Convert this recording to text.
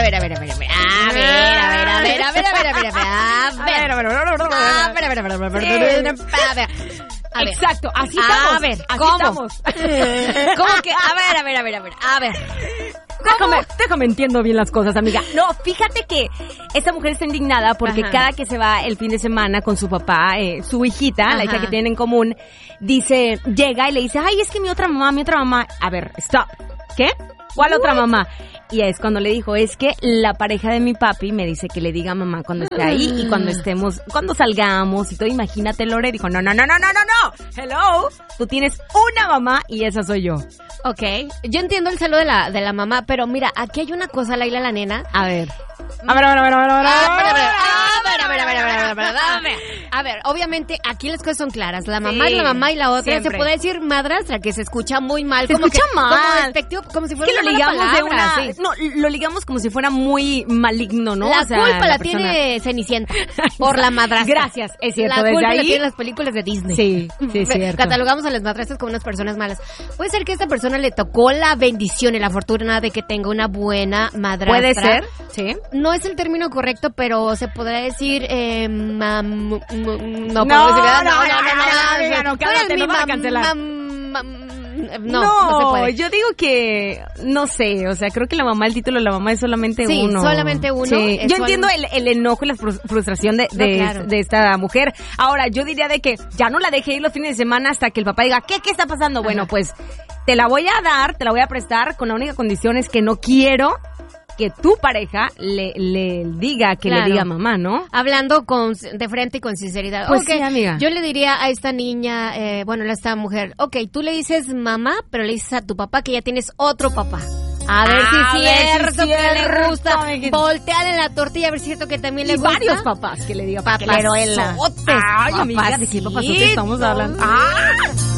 Exacto, así estamos. A ver, así ¿cómo? Estamos. ¿Cómo que? A ver. Déjame entiendo bien las cosas, amiga. No, fíjate que esta mujer está indignada porque cada que se va el fin de semana con su papá, su hijita, la hija que tienen en común, llega y le dice, ay, es que mi otra mamá. A ver, stop. ¿Qué? ¿Cuál otra mamá? Y es cuando le dijo, es que la pareja de mi papi me dice que le diga a mamá cuando esté ahí y cuando salgamos y todo. Imagínate, Lore, dijo, no. Hello, tú tienes una mamá y esa soy yo. Ok, yo entiendo el celo de la mamá, pero mira, aquí hay una cosa, Laila, la nena. A ver, A ver, obviamente aquí las cosas son claras. La mamá es la mamá y la otra siempre. se puede decir madrastra, que se escucha muy mal. Se escucha mal. Como despectivo, como si fuera es que una lo ligamos mala palabra, de una... No, lo ligamos como si fuera muy maligno, ¿no? La o sea, culpa la persona... tiene Cenicienta por la madrastra. Gracias, es cierto. La desde culpa ahí... la tienen las películas de Disney. Sí, es cierto. Catalogamos a las madrastras como unas personas malas. Puede ser que a esta persona le tocó la bendición y la fortuna de que tenga una buena madrastra. Puede ser, sí. No es el término correcto, pero se podría decir no, cállate, no vas a cancelar. No se puede. Yo digo que, no sé, o sea, creo que el título de la mamá es solamente uno. Sí, solamente uno. Sí. Yo entiendo el enojo y la frustración de esta mujer. Ahora, yo diría de que ya no la deje ir los fines de semana hasta que el papá diga, ¿qué está pasando? Bueno, pues, te la voy a prestar con la única condición es que no quiero que tu pareja le diga que le diga a mamá, ¿no? Hablando de frente y con sinceridad. Pues sí, amiga. Yo le diría a esta niña, a esta mujer, tú le dices mamá, pero le dices a tu papá que ya tienes otro papá. A ver si es cierto que le gusta. Volteale la tortilla a ver si es cierto que también le gusta. Varios papás que le diga papazotes. Ay, amiga, ¿de qué papazotes estamos hablando?